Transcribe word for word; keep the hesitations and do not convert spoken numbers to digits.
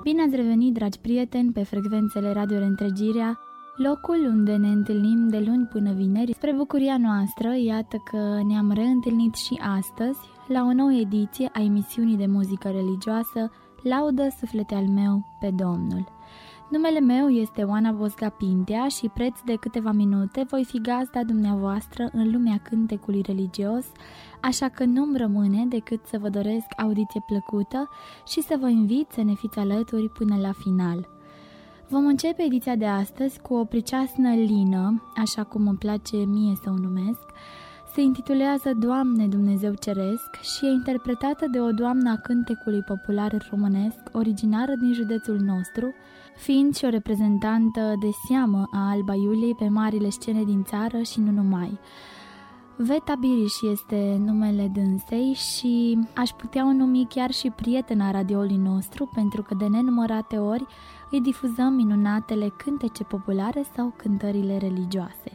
Bine ați revenit, dragi prieteni, pe frecvențele Radio Reîntregirea, locul unde ne întâlnim de luni până vineri. Spre bucuria noastră, iată că ne-am reîntâlnit și astăzi la o nouă ediție a emisiunii de muzică religioasă Laudă suflete al meu pe Domnul. Numele meu este Oana Bosca Pintea și preț de câteva minute voi fi gazda dumneavoastră în lumea cântecului religios, așa că nu-mi rămâne decât să vă doresc audiție plăcută și să vă invit să ne fiți alături până la final. Vom începe ediția de astăzi cu o priceasnă lină, așa cum îmi place mie să o numesc. Se intitulează Doamne Dumnezeu Ceresc și e interpretată de o doamnă a cântecului popular românesc, originară din județul nostru, fiind și o reprezentantă de seamă a Alba Iuliei pe marile scene din țară și nu numai. Veta Biriș este numele dânsei și aș putea o numi chiar și prietena radioului nostru, pentru că de nenumărate ori îi difuzăm minunatele cântece populare sau cântările religioase.